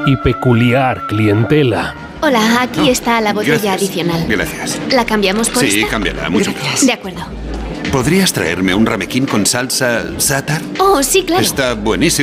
y peculiar clientela. Hola, aquí está la botella Gracias. adicional. Gracias. ¿La cambiamos por Sí, esta? cámbiala. Muchas gracias. De acuerdo. ¿Podrías traerme un ramequín con salsa Satar? Oh, sí, claro. Está buenísimo.